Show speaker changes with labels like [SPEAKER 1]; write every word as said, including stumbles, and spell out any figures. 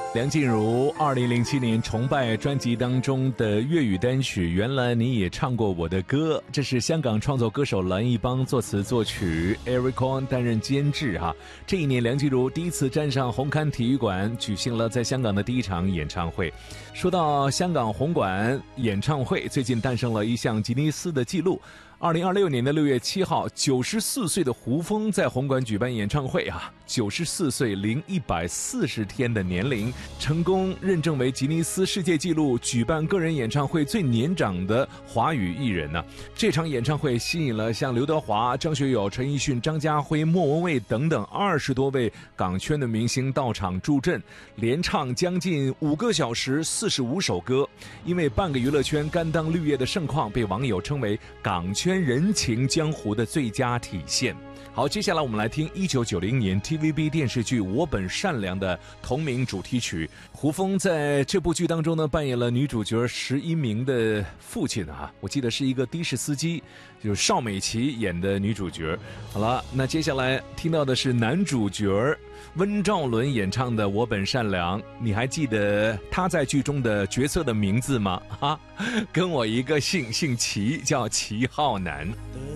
[SPEAKER 1] 梁静茹二零零七年《崇拜》专辑当中的粤语单曲《原来你也唱过我的歌》，这是香港创作歌手蓝奕邦作词作曲 ，Eric Kwon 担任监制啊。这一年，梁静茹第一次站上红磡体育馆，举行了在香港的第一场演唱会。说到香港红馆演唱会，最近诞生了一项吉尼斯的纪录。二零二六年的六月七号，九十四岁的胡枫在红馆举办演唱会啊，九十四岁零一百四十天的年龄，成功认证为吉尼斯世界纪录举办个人演唱会最年长的华语艺人呢、啊。这场演唱会吸引了像刘德华、张学友、陈奕迅、张家辉、莫文蔚等等二十多位港圈的明星到场助阵，连唱将近五个小时，四十五首歌。因为半个娱乐圈甘当绿叶的盛况，被网友称为港圈人情江湖的最佳体现。好，接下来我们来听一九九零年 T V B 电视剧《我本善良》的同名主题曲。胡枫在这部剧当中呢，扮演了女主角石一鸣的父亲啊，我记得是一个的士司机，就是邵美琪演的女主角。好了，那接下来听到的是男主角温兆伦演唱的《我本善良》，你还记得他在剧中的角色的名字吗？哈，跟我一个姓，姓齐，叫齐浩南。